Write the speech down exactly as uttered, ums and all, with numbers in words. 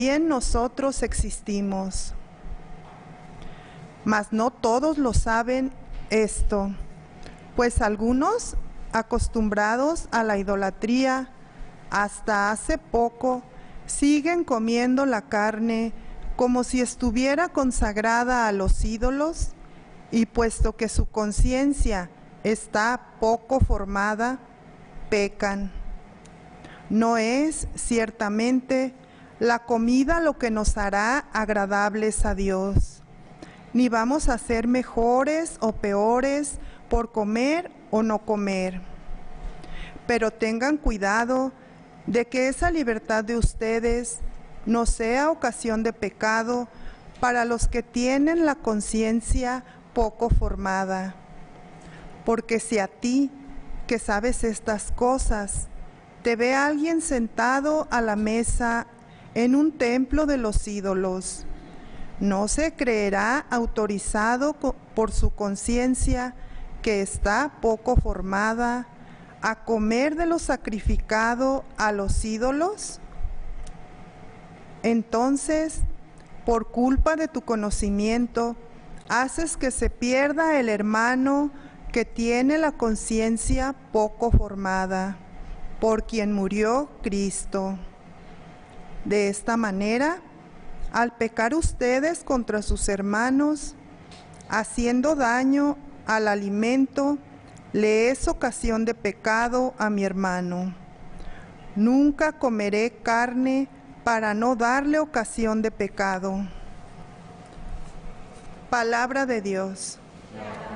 también nosotros existimos. Mas no todos lo saben esto, pues algunos, acostumbrados a la idolatría, hasta hace poco, siguen comiendo la carne como si estuviera consagrada a los ídolos, y puesto que su conciencia está poco formada, pecan. No es, ciertamente, la comida lo que nos hará agradables a Dios, ni vamos a ser mejores o peores por comer o no comer. Pero tengan cuidado de que esa libertad de ustedes no sea ocasión de pecado para los que tienen la conciencia poco formada. Porque si a ti, que sabes estas cosas, te ve alguien sentado a la mesa en un templo de los ídolos, ¿no se creerá autorizado por su conciencia, que está poco formada, a comer de lo sacrificado a los ídolos? Entonces, por culpa de tu conocimiento, haces que se pierda el hermano que tiene la conciencia poco formada, por quien murió Cristo. De esta manera, al pecar ustedes contra sus hermanos, haciendo daño al alimento, le es ocasión de pecado a mi hermano. Nunca comeré carne para no darle ocasión de pecado. Palabra de Dios.